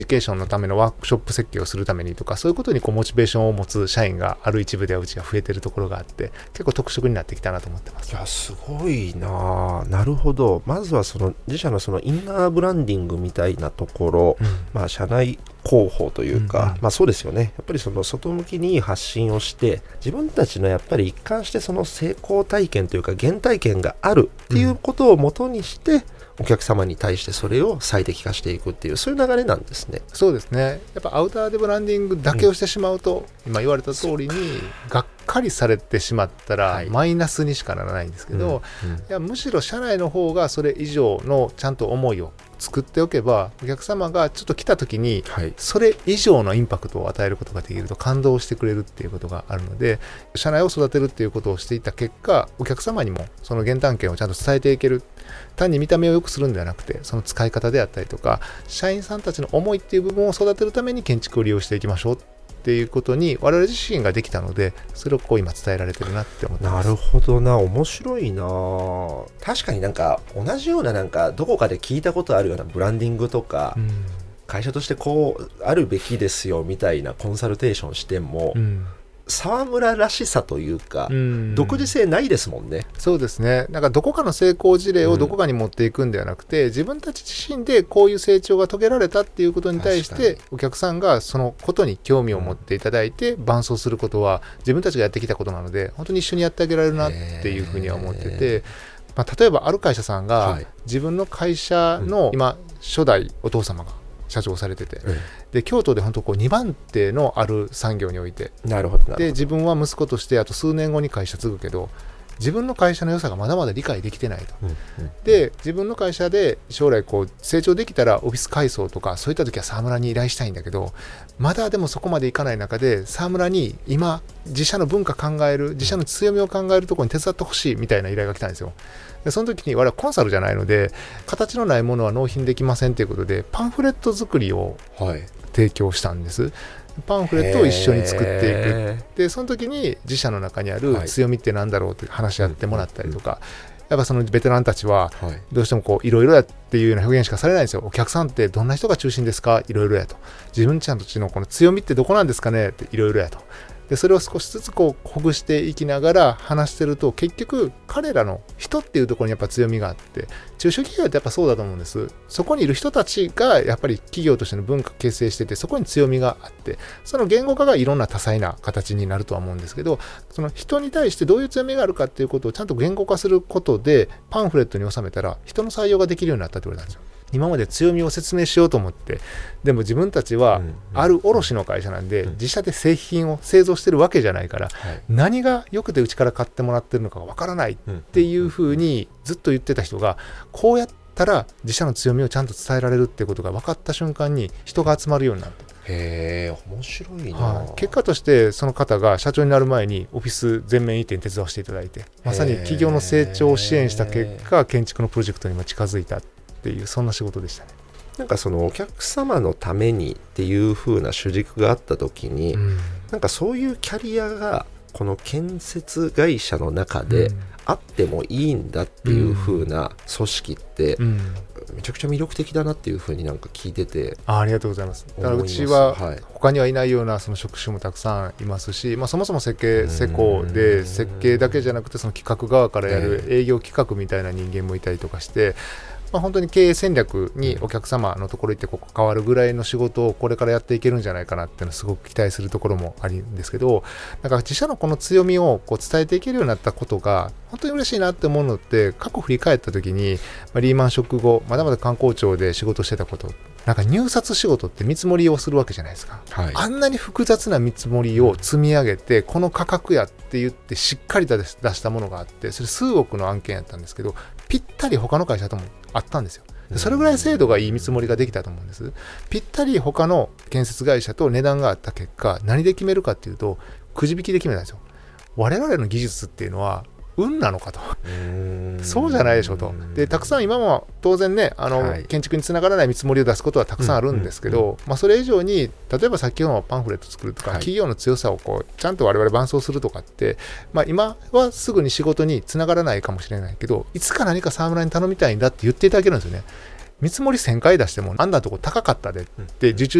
エデュケーションのためのワークショップ設計をするためにとか、そういうことにモチベーションを持つ社員がある一部ではうちが増えてるところがあって、結構特色になってきたなと思ってます。 いやすごいなるほど。まずは自社のインナーブランディングみたいなところ、社内広報というか、そうですよね。やっぱり外向きに発信をして、自分たちのやっぱり一貫して成功体験というか原体験があるっていうことをもとにして、お客様に対してそれを最適化していくっていう、そういう流れなんですね。 そうですね。やっぱアウターでブランディングだけをしてしまうと、今言われた通りにがっかりされてしまったらマイナスにしかならないんですけど、いやむしろ社内の方がそれ以上のちゃんと思いを作っておけば、お客様がちょっと来た時にそれ以上のインパクトを与えることができると、感動してくれるっていうことがあるので、社内を育てるっていうことをしていった結果、お客様にもその原体験をちゃんと伝えていける。単に見た目を良くするんではなくて、その使い方であったりとか、社員さんたちの思いっていう部分を育てるために建築を利用していきましょうっていうことに我々自身ができたので、それを今伝えられてるなって思ってます。 なるほどな、面白いな。確かに同じようなどこかで聞いたことあるようなブランディングとか、会社としてこうあるべきですよみたいなコンサルテーションしても、沢村らしさというか、独自性ないですもんね。 そうですね。どこかの成功事例をどこかに持っていくんではなくて、自分たち自身でこういう成長が遂げられたっていうことに対してお客さんがそのことに興味を持っていただいて伴走することは自分たちがやってきたことなので、本当に一緒にやってあげられるなっていうふうには思ってて、例えばある会社さんが自分の会社の今初代お父様が社長をされてて、で京都で本当2番手のある産業において、で自分は息子としてあと数年後に会社継ぐけど、自分の会社の良さがまだまだ理解できてないと、で自分の会社で将来成長できたらオフィス改装とかそういった時は沢村に依頼したいんだけど、まだでもそこまでいかない中で沢村に今自社の文化考える、自社の強みを考えるところに手伝ってほしいみたいな依頼が来たんですよ。でその時に我々はコンサルじゃないので、形のないものは納品できませんということでパンフレット作りを提供したんです。パンフレットを一緒に作っていく。でその時に自社の中にある強みって何だろうって話し合ってもらったりとか、やっぱそのベテランたちはどうしてもいろいろやっていうような表現しかされないんですよ。お客さんってどんな人が中心ですか、いろいろやと。自分たちのこの強みってどこなんですかねっていろいろやと。でそれを少しずつほぐしていきながら話してると、結局彼らの人っていうところにやっぱ強みがあって、中小企業ってやっぱそうだと思うんです。そこにいる人たちがやっぱり企業としての文化形成してて、そこに強みがあって、その言語化がいろんな多彩な形になるとは思うんですけど、その人に対してどういう強みがあるかっていうことをちゃんと言語化することでパンフレットに収めたら人の採用ができるようになったって言われたんですよ。今まで強みを説明しようと思って、でも自分たちはある卸の会社なんで、自社で製品を製造してるわけじゃないから、何が良くてうちから買ってもらってるのかがわからないっていうふうにずっと言ってた人が、こうやったら自社の強みをちゃんと伝えられるってことが分かった瞬間に人が集まるようになる。 へー、面白いな。 結果としてその方が社長になる前にオフィス全面移転手伝わせていただいて、まさに企業の成長を支援した結果、建築のプロジェクトにも近づいたっていう、そんな仕事でしたね。 お客様のためにっていう風な主軸があった時に、そういうキャリアがこの建設会社の中であってもいいんだっていう風な組織って、めちゃくちゃ魅力的だなっていう風に聞いてて、 ありがとうございます。だからうちは他にはいないようなその職種もたくさんいますし、そもそも設計施工で設計だけじゃなくて、その企画側からやる営業企画みたいな人間もいたりとかして、本当に経営戦略にお客様のところ行って関わるぐらいの仕事をこれからやっていけるんじゃないかなっていうのをすごく期待するところもあるんですけど、自社のこの強みを伝えていけるようになったことが本当に嬉しいなって思うのって、過去振り返った時に、リーマンショック後まだまだ観光庁で仕事してたこと、入札仕事って見積もりをするわけじゃないですか、あんなに複雑な見積もりを積み上げて、この価格やって言ってしっかり出したものがあって、それ数億の案件やったんですけど、ぴったり他の会社ともあったんですよ。それぐらい精度がいい見積もりができたと思うんです。ぴったり他の建設会社と値段があった結果、何で決めるかっていうと、くじ引きで決めたんですよ。我々の技術っていうのは運なのかと、そうじゃないでしょと。でたくさん今も当然ね、建築につながらない見積もりを出すことはたくさんあるんですけど、それ以上に例えば先ほどのパンフレット作るとか、企業の強さをちゃんと我々伴走するとかって、今はすぐに仕事につながらないかもしれないけど、いつか何か沢村に頼みたいんだって言っていただけるんですよね。 見積もり1000回出してもあんなとこ高かったでって受注